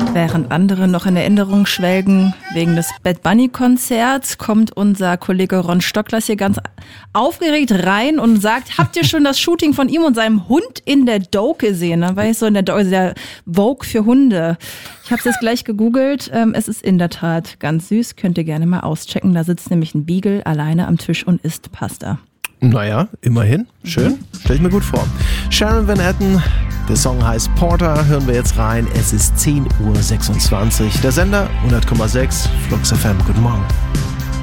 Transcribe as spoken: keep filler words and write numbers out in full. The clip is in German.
Während andere noch in Erinnerung schwelgen wegen des Bad Bunny Konzerts, kommt unser Kollege Ron Stocklers hier ganz aufgeregt rein und sagt, habt ihr schon das Shooting von ihm und seinem Hund in der Doke gesehen? Da war ich so in der Doke, der Vogue für Hunde. Ich habe es jetzt gleich gegoogelt. Es ist in der Tat ganz süß. Könnt ihr gerne mal auschecken. Da sitzt nämlich ein Beagle alleine am Tisch und isst Pasta. Naja, immerhin. Schön. Stell ich mir gut vor. Sharon Van Etten, der Song heißt Porter, hören wir jetzt rein. Es ist zehn Uhr sechsundzwanzig. Der Sender hundert Komma sechs, Flux F M. Guten Morgen.